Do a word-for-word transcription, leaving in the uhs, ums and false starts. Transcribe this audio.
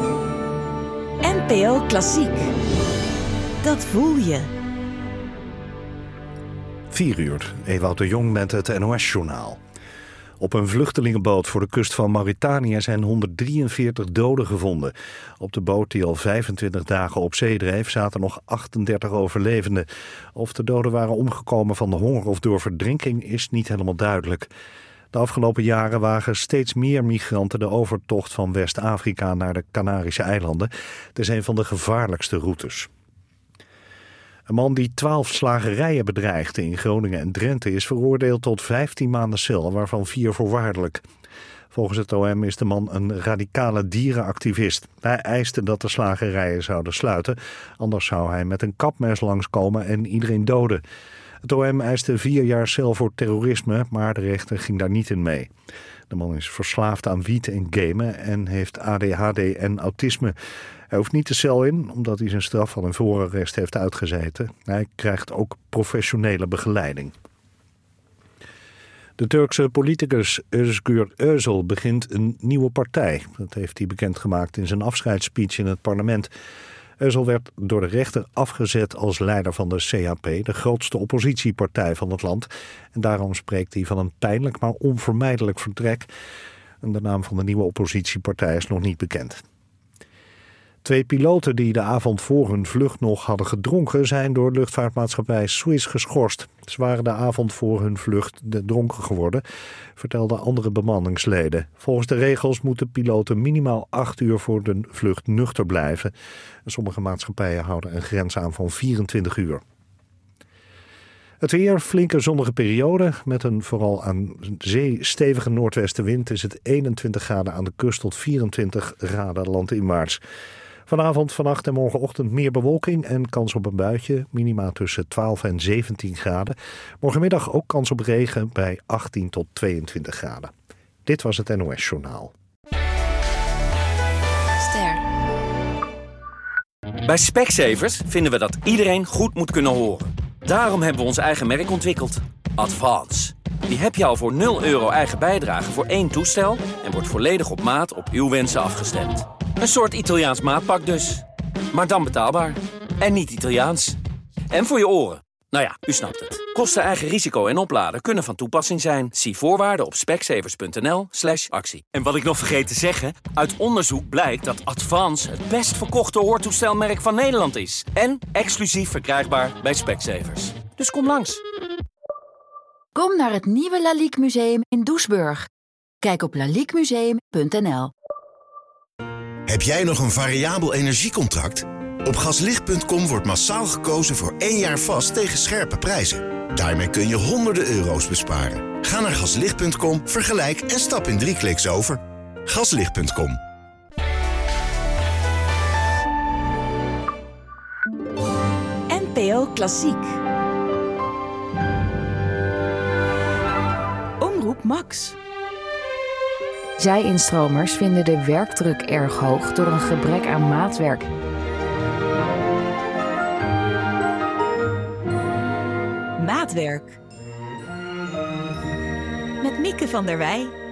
N P O Klassiek. Dat voel je. vier uur, Ewout de Jong met het N O S-journaal. Op een vluchtelingenboot voor de kust van Mauritanië zijn honderddrieënveertig doden gevonden. Op de boot die al vijfentwintig dagen op zee dreef zaten nog achtendertig overlevenden. Of de doden waren omgekomen van de honger of door verdrinking is niet helemaal duidelijk. De afgelopen jaren wagen steeds meer migranten de overtocht van West-Afrika naar de Canarische eilanden. Het is een van de gevaarlijkste routes. Een man die twaalf slagerijen bedreigde in Groningen en Drenthe is veroordeeld tot vijftien maanden cel, waarvan vier voorwaardelijk. Volgens het O M is de man een radicale dierenactivist. Hij eiste dat de slagerijen zouden sluiten, anders zou hij met een kapmes langskomen en iedereen doden. Het O M eiste vier jaar cel voor terrorisme, maar de rechter ging daar niet in mee. De man is verslaafd aan wiet en gamen en heeft A D H D en autisme. Hij hoeft niet de cel in, omdat hij zijn straf van een voorarrest heeft uitgezeten. Hij krijgt ook professionele begeleiding. De Turkse politicus Özgür Özel begint een nieuwe partij. Dat heeft hij bekendgemaakt in zijn afscheidsspeech in het parlement. Özel werd door de rechter afgezet als leider van de C H P, de grootste oppositiepartij van het land. En daarom spreekt hij van een pijnlijk maar onvermijdelijk vertrek. En de naam van de nieuwe oppositiepartij is nog niet bekend. Twee piloten die de avond voor hun vlucht nog hadden gedronken zijn door luchtvaartmaatschappij Swiss geschorst. Ze waren de avond voor hun vlucht dronken geworden, vertelden andere bemanningsleden. Volgens de regels moeten piloten minimaal acht uur voor de vlucht nuchter blijven. Sommige maatschappijen houden een grens aan van vierentwintig uur. Het weer, flinke zonnige periode. Met een vooral aan zee stevige noordwestenwind is het eenentwintig graden aan de kust tot vierentwintig graden landinwaarts. Vanavond, vannacht en morgenochtend meer bewolking en kans op een buitje. Minima tussen twaalf en zeventien graden. Morgenmiddag ook kans op regen bij achttien tot tweeëntwintig graden. Dit was het N O S-journaal. Ster. Bij Specsavers vinden we dat iedereen goed moet kunnen horen. Daarom hebben we ons eigen merk ontwikkeld. Advance. Die heb je al voor nul euro eigen bijdrage voor één toestel en wordt volledig op maat op uw wensen afgestemd. Een soort Italiaans maatpak dus. Maar dan betaalbaar. En niet Italiaans. En voor je oren. Nou ja, u snapt het. Kosten, eigen risico en opladen kunnen van toepassing zijn. Zie voorwaarden op specsavers.nl slash actie. En wat ik nog vergeet te zeggen, uit onderzoek blijkt dat Advance het best verkochte hoortoestelmerk van Nederland is. En exclusief verkrijgbaar bij Specsavers. Dus kom langs. Kom naar het nieuwe Lalique Museum in Doesburg. Kijk op lalique museum punt n l. Heb jij nog een variabel energiecontract? Op gaslicht punt com wordt massaal gekozen voor één jaar vast tegen scherpe prijzen. Daarmee kun je honderden euro's besparen. Ga naar gaslicht punt com, vergelijk en stap in drie kliks over. gaslicht punt com. N P O Klassiek. Omroep Max. Zij-instromers vinden de werkdruk erg hoog door een gebrek aan maatwerk. Maatwerk. Met Mieke van der Wij.